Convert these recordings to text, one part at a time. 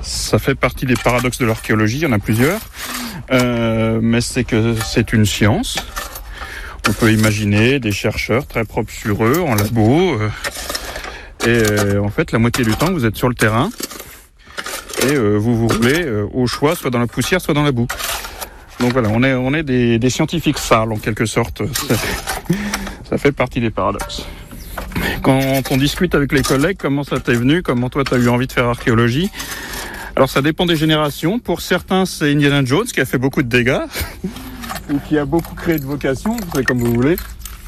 Ça fait partie des paradoxes de l'archéologie, il y en a plusieurs. Mais c'est que c'est une science. On peut imaginer des chercheurs très propres sur eux, en labo. Et en fait, la moitié du temps, vous êtes sur le terrain. Et vous vous roulez au choix, soit dans la poussière, soit dans la boue. Donc voilà, on est des scientifiques sales, en quelque sorte. Ça fait partie des paradoxes. Quand on discute avec les collègues, comment ça t'est venu, comment toi t'as eu envie de faire archéologie? Alors ça dépend des générations. Pour certains, c'est Indiana Jones qui a fait beaucoup de dégâts ou qui a beaucoup créé de vocations, c'est comme vous voulez.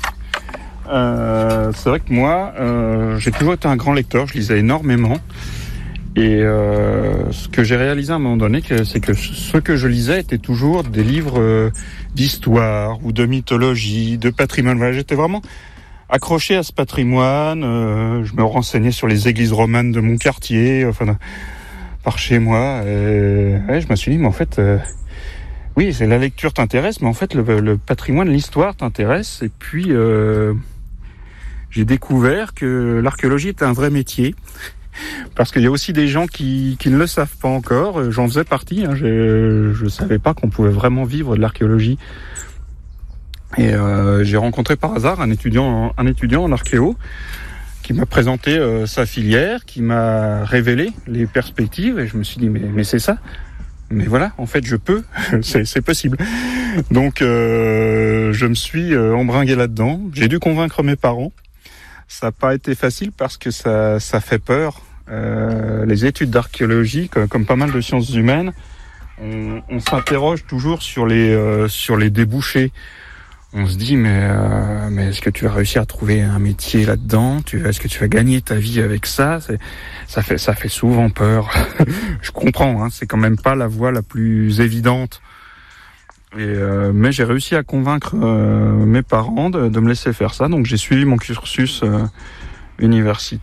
C'est vrai que moi, j'ai toujours été un grand lecteur, je lisais énormément. Et ce que j'ai réalisé à un moment donné, c'est que ce que je lisais était toujours des livres d'histoire ou de mythologie, de patrimoine. Voilà, j'étais vraiment accroché à ce patrimoine. Je me renseignais sur les églises romanes de mon quartier, enfin par chez moi. Et ouais, je me suis dit, mais en fait, oui, c'est la lecture t'intéresse, mais en fait, le patrimoine, l'histoire t'intéresse. Et puis, j'ai découvert que l'archéologie est un vrai métier. Parce qu'il y a aussi des gens qui ne le savent pas encore. J'en faisais partie. Je savais pas qu'on pouvait vraiment vivre de l'archéologie. Et j'ai rencontré par hasard un étudiant en archéo qui m'a présenté sa filière, qui m'a révélé les perspectives. Et je me suis dit mais c'est ça. Mais voilà, en fait, je peux. c'est possible. Donc je me suis embringué là-dedans. J'ai dû convaincre mes parents. Ça n'a pas été facile parce que ça fait peur. Les études d'archéologie, comme pas mal de sciences humaines, on s'interroge toujours sur les débouchés. On se dit mais est-ce que tu vas réussir à trouver un métier là-dedans? Est-ce que tu vas gagner ta vie avec ça? Ça fait souvent peur. Je comprends, hein, c'est quand même pas la voie la plus évidente. Mais j'ai réussi à convaincre mes parents de me laisser faire ça, donc j'ai suivi mon cursus universitaire.